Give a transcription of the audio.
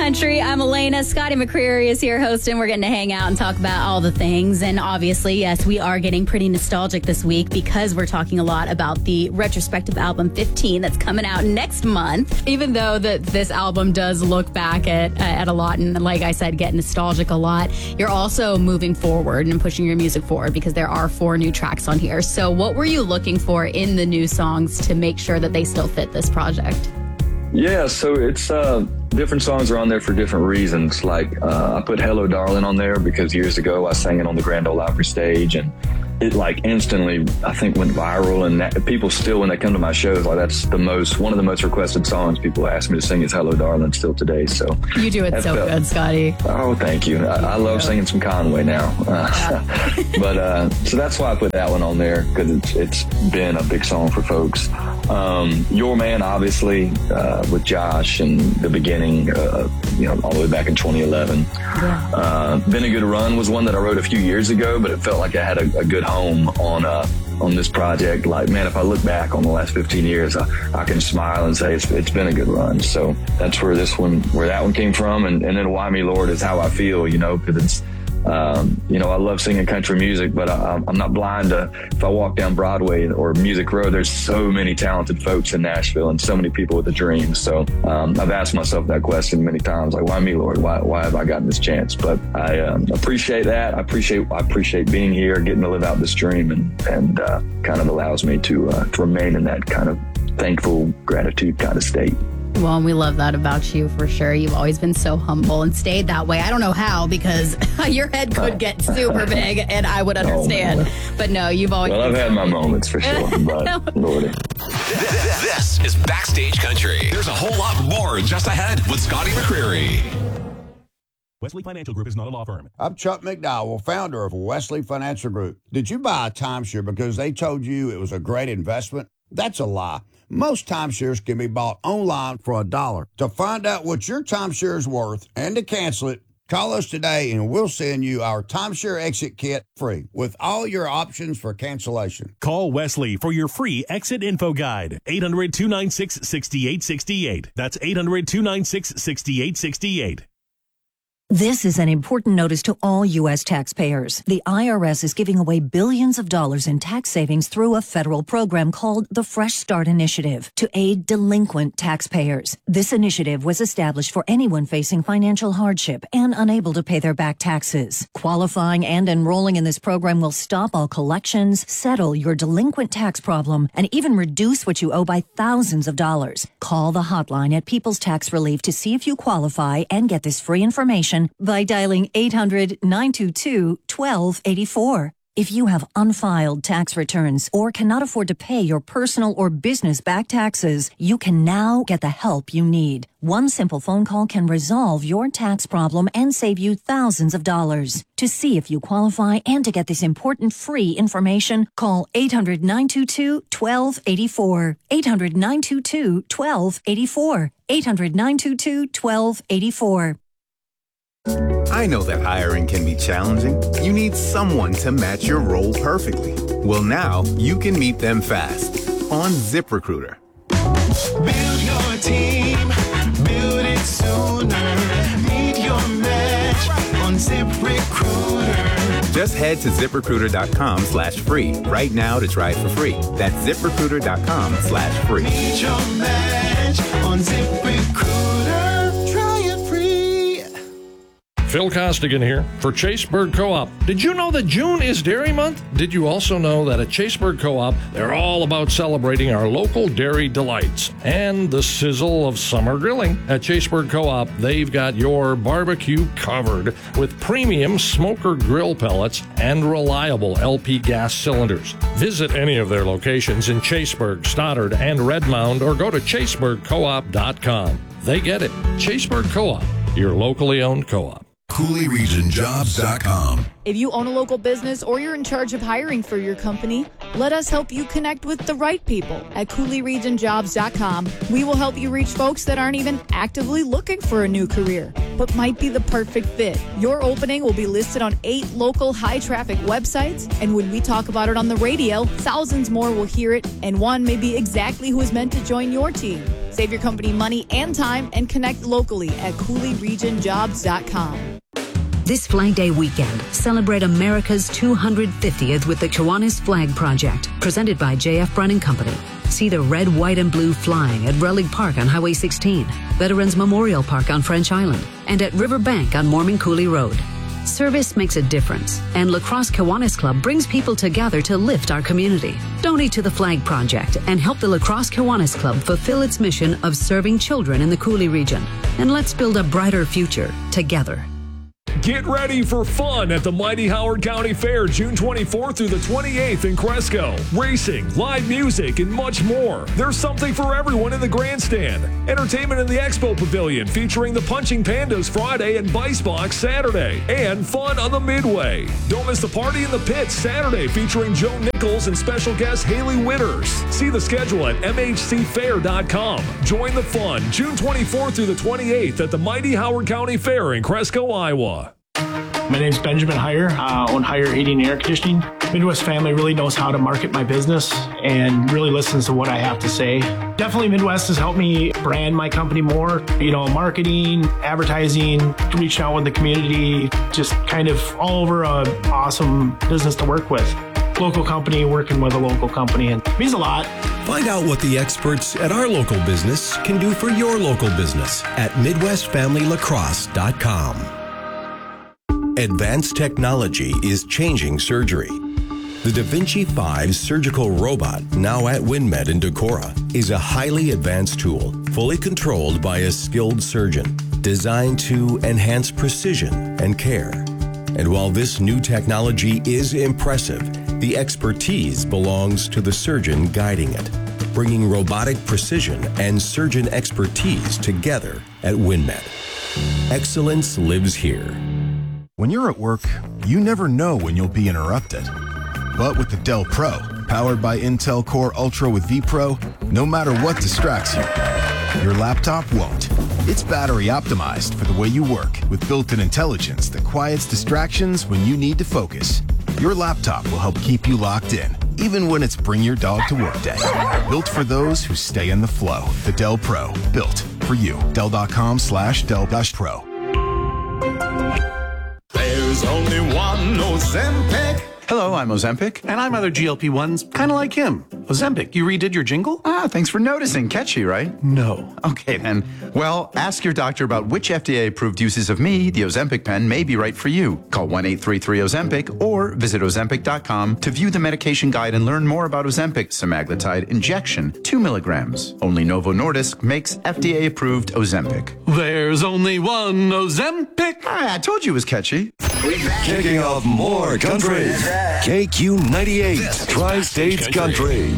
Country. I'm Elena. Scotty McCreery is here hosting. We're getting to hang out and talk about all the things. And obviously, yes, we are getting pretty nostalgic this week because we're talking a lot about the retrospective album 15 that's coming out next month. Even though this album does look back at a lot and, like I said, get nostalgic a lot, you're also moving forward and pushing your music forward because there are 4 new tracks on here. So what were you looking for in the new songs to make sure that they still fit this project? Yeah, so it's different songs are on there for different reasons. Like I put Hello Darling on there because years ago I sang it on the Grand Ole Opry stage, and it like instantly I think went viral, and people still, when they come to my shows, like that's one of the most requested songs people ask me to sing is Hello Darling still today. So you do it so good, Scotty. Oh, thank you. I love singing some Conway now. But so that's why I put that one on there, because it's been a big song for folks. Your Man, obviously, with Josh and the beginning, all the way back in 2011. Yeah. Been a Good Run was one that I wrote a few years ago, but it felt like I had a good home on this project. Like, man, if I look back on the last 15 years, I can smile and say it's been a good run. So that's where that one came from. And then Why Me Lord is how I feel, because it's, I love singing country music, but I'm not blind to, if I walk down Broadway or Music Row, there's so many talented folks in Nashville and so many people with a dream. So I've asked myself that question many times, like, why me, Lord? Why have I gotten this chance? But I appreciate that. I appreciate being here, getting to live out this dream, and kind of allows me to remain in that kind of thankful gratitude kind of state. Well, and we love that about you for sure. You've always been so humble and stayed that way. I don't know how, because your head could get super big and I would understand. But no, you've always... Well, I've had my moments for sure, but Lordy. This is Backstage Country. There's a whole lot more just ahead with Scotty McCreery. Wesley Financial Group is not a law firm. I'm Chuck McDowell, founder of Wesley Financial Group. Did you buy a timeshare because they told you it was a great investment? That's a lie. Most timeshares can be bought online for $1. To find out what your timeshare is worth and to cancel it, call us today and we'll send you our timeshare exit kit free with all your options for cancellation. Call Wesley for your free exit info guide. 800-296-6868. That's 800-296-6868. This is an important notice to all U.S. taxpayers. The IRS is giving away billions of dollars in tax savings through a federal program called the Fresh Start Initiative to aid delinquent taxpayers. This initiative was established for anyone facing financial hardship and unable to pay their back taxes. Qualifying and enrolling in this program will stop all collections, settle your delinquent tax problem, and even reduce what you owe by thousands of dollars. Call the hotline at People's Tax Relief to see if you qualify and get this free information by dialing 800-922-1284. If you have unfiled tax returns or cannot afford to pay your personal or business back taxes, you can now get the help you need. One simple phone call can resolve your tax problem and save you thousands of dollars. To see if you qualify and to get this important free information, call 800-922-1284. 800-922-1284. 800-922-1284. I know that hiring can be challenging. You need someone to match your role perfectly. Well, now you can meet them fast on ZipRecruiter. Build your team, build it sooner. Meet your match on ZipRecruiter. Just head to ZipRecruiter.com/free right now to try it for free. That's ZipRecruiter.com/free. Meet your match on ZipRecruiter. Try it free. Phil Costigan here for Chaseburg Co-op. Did you know that June is Dairy Month? Did you also know that at Chaseburg Co-op, they're all about celebrating our local dairy delights and the sizzle of summer grilling? At Chaseburg Co-op, they've got your barbecue covered with premium smoker grill pellets and reliable LP gas cylinders. Visit any of their locations in Chaseburg, Stoddard, and Redmond, or go to chaseburgcoop.com. They get it. Chaseburg Co-op, your locally owned co-op. CooleyRegionJobs.com. If you own a local business or you're in charge of hiring for your company, let us help you connect with the right people at CooleyRegionJobs.com. We will help you reach folks that aren't even actively looking for a new career, but might be the perfect fit. Your opening will be listed on 8 local high-traffic websites, and when we talk about it on the radio, thousands more will hear it, and one may be exactly who is meant to join your team. Save your company money and time and connect locally at CooleyRegionJobs.com. This Flag Day weekend, celebrate America's 250th with the Kiwanis Flag Project, presented by J.F. Brennan Company. See the red, white, and blue flying at Relic Park on Highway 16, Veterans Memorial Park on French Island, and at Riverbank on Mormon Coulee Road. Service makes a difference, and La Crosse Kiwanis Club brings people together to lift our community. Donate to the Flag Project and help the La Crosse Kiwanis Club fulfill its mission of serving children in the Coulee region. And let's build a brighter future together. Get ready for fun at the Mighty Howard County Fair, June 24th through the 28th in Cresco. Racing, live music, and much more. There's something for everyone in the grandstand. Entertainment in the Expo Pavilion featuring the Punching Pandas Friday and Vice Box Saturday. And fun on the Midway. Don't miss the Party in the Pits Saturday featuring Joe Nichols and special guest Haley Witters. See the schedule at mhcfair.com. Join the fun June 24th through the 28th at the Mighty Howard County Fair in Cresco, Iowa. My name's Benjamin Heyer, own Heyer Heating and Air Conditioning. Midwest Family really knows how to market my business and really listens to what I have to say. Definitely Midwest has helped me brand my company more. Marketing, advertising, reaching out with the community, just kind of all over an awesome business to work with. Local company working with a local company, and it means a lot. Find out what the experts at our local business can do for your local business at MidwestFamilyLacrosse.com. Advanced technology is changing surgery. The Da Vinci 5 surgical robot, now at WinMed in Decorah, is a highly advanced tool, fully controlled by a skilled surgeon, designed to enhance precision and care. And while this new technology is impressive, the expertise belongs to the surgeon guiding it, bringing robotic precision and surgeon expertise together at WinMed. Excellence lives here. When you're at work, you never know when you'll be interrupted. But with the Dell Pro, powered by Intel Core Ultra with vPro, no matter what distracts you, your laptop won't. It's battery optimized for the way you work with built-in intelligence that quiets distractions when you need to focus. Your laptop will help keep you locked in, even when it's bring your dog to work day. Built for those who stay in the flow. The Dell Pro, built for you. Dell.com/Dell-Pro. There's only one Ozempic. Hello, I'm Ozempic. And I'm other GLP-1s, kind of like him. Ozempic, you redid your jingle? Thanks for noticing. Catchy, right? No. Okay, then. Well, ask your doctor about which FDA-approved uses of me, the Ozempic pen, may be right for you. Call 1-833-OZEMPIC or visit Ozempic.com to view the medication guide and learn more about Ozempic semaglutide injection, 2 milligrams. Only Novo Nordisk makes FDA-approved Ozempic. There's only one Ozempic. I told you it was catchy. Kicking off more country. KQ98, Tri-States Country.